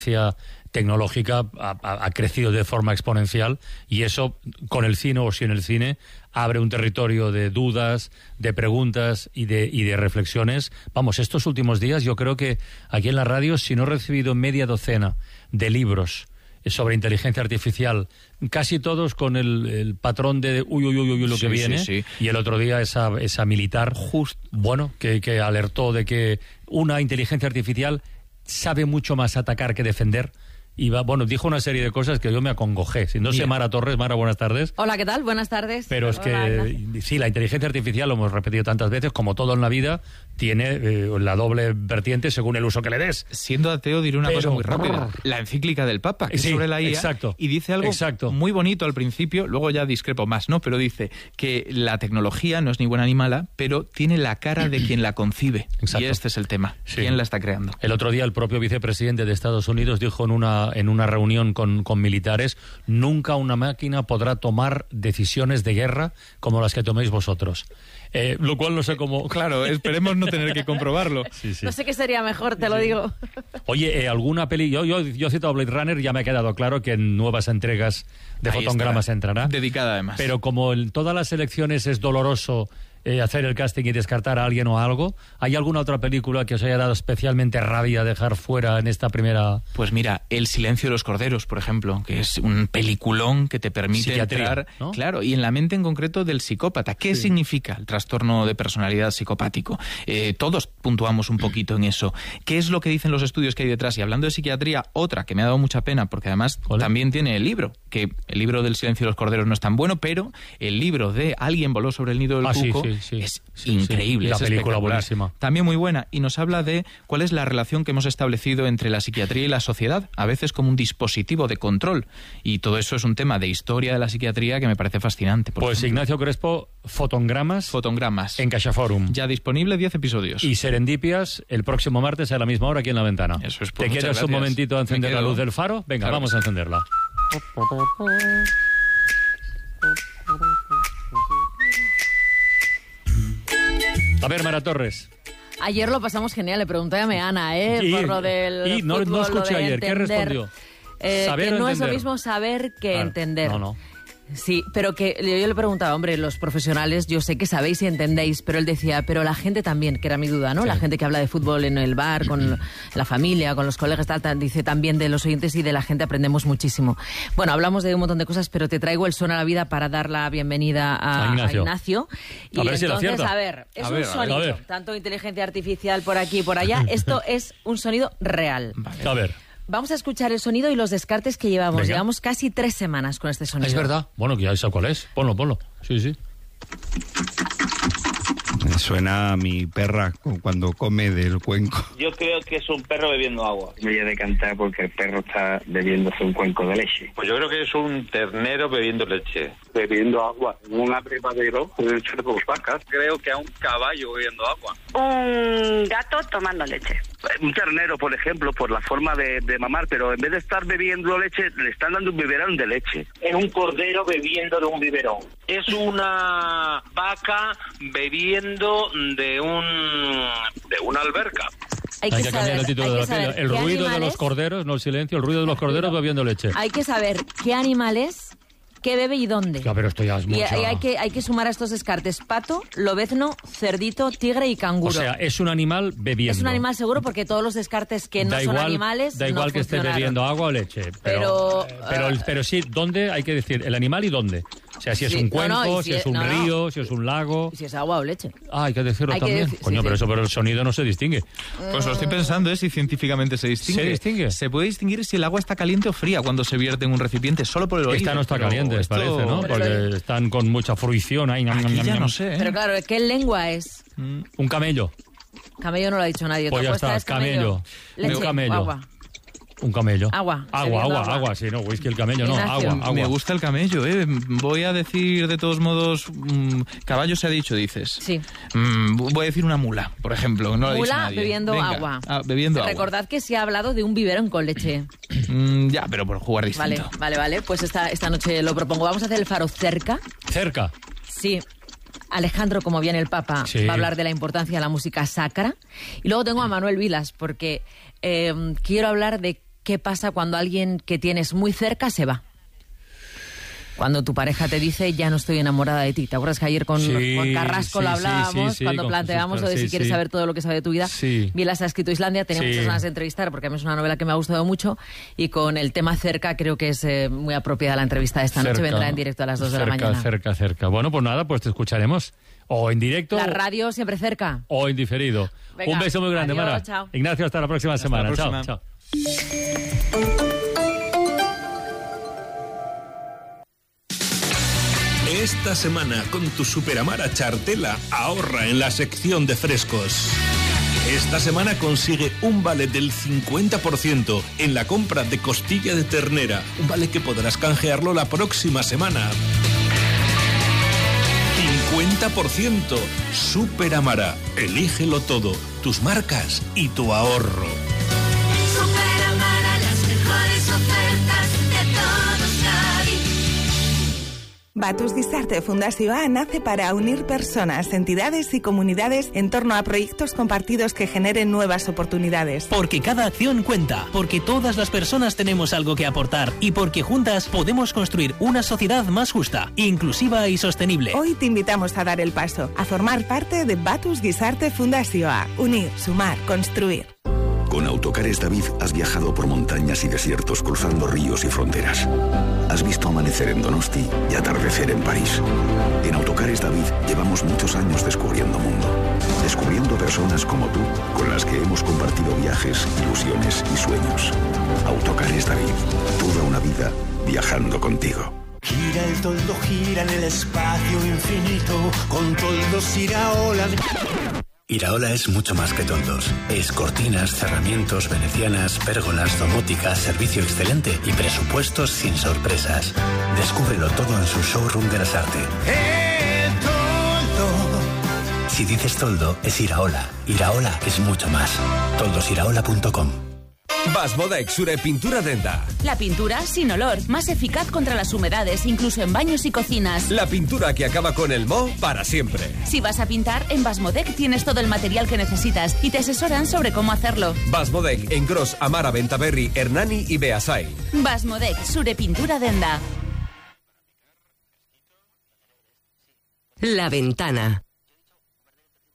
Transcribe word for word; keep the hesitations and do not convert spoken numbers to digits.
tecnológica ha, ha, ha crecido de forma exponencial, y eso, con el cine o sin el cine, abre un territorio de dudas, de preguntas y de, y de reflexiones. Vamos, estos últimos días yo creo que aquí en la radio, si no he recibido media docena de libros sobre inteligencia artificial, casi todos con el, el patrón de uy, uy, uy, uy, lo sí, que viene, sí, sí. Y el otro día esa, esa militar, just, bueno, que, que alertó de que una inteligencia artificial sabe mucho más atacar que defender. Y va, bueno, dijo una serie de cosas que yo me acongojé. Si no sé, Mara Torres. Mara, buenas tardes. Hola, ¿qué tal? Buenas tardes. Pero es Hola, que, Ignacio. sí, la inteligencia artificial, lo hemos repetido tantas veces, como todo en la vida, tiene eh, la doble vertiente según el uso que le des. Siendo ateo, diré una Pero, cosa muy rápida. brr. La encíclica del Papa, que Sí, es sobre la I A, exacto, y dice algo exacto. muy bonito al principio, luego ya discrepo más, ¿no? Pero dice que la tecnología no es ni buena ni mala, pero tiene la cara de quien la concibe. Exacto. Y este es el tema. Sí. ¿Quién la está creando? El otro día el propio vicepresidente de Estados Unidos dijo en una, en una reunión con, con militares: nunca una máquina podrá tomar decisiones de guerra como las que toméis vosotros. Eh, lo cual no sé cómo... Claro, esperemos no tener que comprobarlo. Sí, sí. No sé qué sería mejor, te lo digo. Oye, eh, ¿alguna peli? Yo, yo, yo he citado Blade Runner, ya me ha quedado claro que en nuevas entregas de Ahí fotogramas estará. entrará. Dedicada además. Pero como en todas las elecciones es doloroso eh, hacer el casting y descartar a alguien o algo, ¿hay alguna otra película que os haya dado especialmente rabia dejar fuera en esta primera...? Pues mira, El silencio de los corderos, por ejemplo, que es un peliculón que te permite Psiquiatría, entrar, ¿no? claro, y en la mente en concreto del psicópata. ¿Qué Sí. significa el trastorno de personalidad psicopático? Eh, todos puntuamos un poquito en eso. ¿Qué es lo que dicen los estudios que hay detrás? Y hablando de psiquiatría, otra que me ha dado mucha pena, porque además ¿Hola? también tiene el libro, que el libro del silencio de los corderos no es tan bueno, pero el libro de Alguien voló sobre el nido del Ah, sí, cuco sí, sí. es Sí, increíble. sí. Y la es película espectacular. buenísima. También muy buena, y nos habla de cuál es la relación que hemos establecido entre la psiquiatría y la sociedad, a veces como un dispositivo de control, y todo eso es un tema de historia de la psiquiatría que me parece fascinante. Por Pues ejemplo. Ignacio Crespo, Fotogramas, Fotogramas. en CaixaForum. Ya disponible, diez episodios. Y Serendipias el próximo martes a la misma hora aquí en La Ventana. Eso es, pues, ¿Te muchas quedas un gracias. momentito a encender Me la quedo. luz del faro? Venga, Claro vamos que a sí. encenderla. A ver, Mara Torres. Ayer lo pasamos genial, le pregunté a Meana, ¿eh? Y- por lo del y no- no fútbol, lo escuché de ayer, ¿qué entender. respondió? Eh, ¿Saber que o no es lo entender? mismo saber que Claro. entender. No, no. Sí, pero que yo, yo le preguntaba, hombre, los profesionales, yo sé que sabéis y entendéis, pero él decía, pero la gente también, que era mi duda, ¿no? Sí. La gente que habla de fútbol en el bar, con la familia, con los colegas, tal, tal, dice también de los oyentes y de la gente aprendemos muchísimo. Bueno, hablamos de un montón de cosas, pero te traigo el son a la vida para dar la bienvenida a, A Ignacio. a Ignacio. Y A ver si lo entonces, acierta. a ver, es A un ver, a ver. sonido, A ver. tanto inteligencia artificial por aquí y por allá, esto es un sonido real. Vale. A ver. Vamos a escuchar el sonido y los descartes que llevamos. Venga. Llevamos casi tres semanas con este sonido. Es verdad. Bueno, que ya sé cuál es. Ponlo, ponlo. Sí, sí. Me suena a mi perra cuando come del cuenco. Yo creo que es un perro bebiendo agua. Me voy a decantar porque el perro está bebiéndose un cuenco de leche. Pues yo creo que es un ternero bebiendo leche. Bebiendo agua en un abrevadero hecho de dos vacas. Creo que a un caballo bebiendo agua. Un gato tomando leche. Un ternero, por ejemplo, por la forma de, de mamar, pero en vez de estar bebiendo leche, le están dando un biberón de leche. Es un cordero bebiendo de un biberón. Es una vaca bebiendo de un de una alberca. Hay que, Hay que cambiar saber, el título hay de que la peli. saber El qué ruido de animales- los corderos, no el silencio, el ruido de los corderos bebiendo leche. Hay que saber qué animales, qué bebe y dónde. Ya, pero esto ya es Y, mucho. y hay, que, hay que sumar a estos descartes pato, lobezno, cerdito, tigre y canguro. O sea, es un animal bebiendo. es un animal seguro porque todos los descartes que no da son igual, animales Da igual no que esté funcionaron. bebiendo agua o leche. Pero, Pero, eh, pero, eh, pero sí, ¿dónde? Hay que decir el animal y dónde. O sea, si es Sí, un no, cuenco, no, y si, si es un no, no. río, si es un lago. Y si es agua o leche. Ah, hay que decirlo Hay que también. decir- Coño, sí, pero sí. eso por el sonido no se distingue. Pues lo estoy pensando, ¿eh? Si científicamente se distingue. ¿Se distingue? Se puede distinguir si el agua está caliente o fría cuando se vierte en un recipiente, solo por el oído. Esta no está pero caliente, esto- parece, ¿no? Pero Porque lo- están con mucha fruición ahí. ñam, Aquí ñam, ya ñam. no sé, ¿eh? Pero claro, ¿qué lengua es? Un camello. Camello no lo ha dicho nadie. Tu Pues ya apuesta está, es camello. camello. Leche, Un camello. agua. Un camello. Agua, Agua, bebiendo agua, agua. agua. Sí, no, whisky el camello, no. Ignacio. Agua, agua. Me gusta el camello, ¿eh? Voy a decir, de todos modos, mm, caballo se ha dicho, dices. Sí. Mm, voy a decir una mula, por ejemplo. No lo ha dicho Mula nadie. bebiendo Venga. agua. Ah, bebiendo agua. Recordad que se ha hablado de un biberón con leche. Mm, ya, pero por jugar Vale, distinto. vale, vale. Pues esta, esta noche lo propongo. Vamos a hacer el faro cerca. Cerca. Sí. Alejandro, como viene el Papa, Sí. va a hablar de la importancia de la música sacra. Y luego tengo a Manuel Vilas, porque eh, quiero hablar de ¿qué pasa cuando alguien que tienes muy cerca se va? Cuando tu pareja te dice, ya no estoy enamorada de ti. ¿Te acuerdas que ayer con, sí, con Carrasco sí, lo hablábamos? sí, sí, cuando planteábamos lo de sí, si quieres sí. saber todo lo que sabe de tu vida. Sí. Vilas ha escrito Islandia, tenía Sí. muchas ganas de entrevistar porque a mí es una novela que me ha gustado mucho y con el tema cerca creo que es eh, muy apropiada la entrevista de esta noche. Cerca, Vendrá en directo a las dos de la cerca, mañana. Cerca, cerca. Bueno, pues nada, pues te escucharemos. O en directo. La radio siempre cerca. O en diferido. Venga, Un beso muy grande, adiós, Mara. chao. Ignacio, hasta la próxima Hasta semana. la próxima. Chao, chao. Esta semana con tu Superamara Chartela ahorra en la sección de frescos. Esta semana consigue un vale del cincuenta por ciento en la compra de costilla de ternera, un vale que podrás canjearlo la próxima semana. cincuenta por ciento. Superamara, elígelo todo, tus marcas y tu ahorro. Superamara, las mejores ofertas de todo Euskadi. Batus Gizarte Fundazioa nace para unir personas, entidades y comunidades en torno a proyectos compartidos que generen nuevas oportunidades. Porque cada acción cuenta, porque todas las personas tenemos algo que aportar y porque juntas podemos construir una sociedad más justa, inclusiva y sostenible. Hoy te invitamos a dar el paso, a formar parte de Batus Gizarte Fundazioa. Unir, sumar, construir. Con Autocares David has viajado por montañas y desiertos cruzando ríos y fronteras. Has visto amanecer en Donosti y atardecer en París. En Autocares David llevamos muchos años descubriendo mundo. Descubriendo personas como tú, con las que hemos compartido viajes, ilusiones y sueños. Autocares David, toda una vida viajando contigo. Gira el toldo, gira en el espacio infinito, con toldos Iraola. Iraola es mucho más que toldos. Es cortinas, cerramientos, venecianas, pérgolas, domótica, servicio excelente y presupuestos sin sorpresas. Descúbrelo todo en su showroom de Lasarte. El toldo. Si dices toldo, es Iraola. Iraola es mucho más. toldos iraola punto com. Basmodec Sure Pintura Denda. La pintura sin olor, más eficaz contra las humedades, incluso en baños y cocinas. La pintura que acaba con el moho para siempre. Si vas a pintar, en Basmodec tienes todo el material que necesitas y te asesoran sobre cómo hacerlo. Basmodec en Gros, Amara, Bentaberri, Hernani y Beasain. Basmodec Sure Pintura Denda. La Ventana.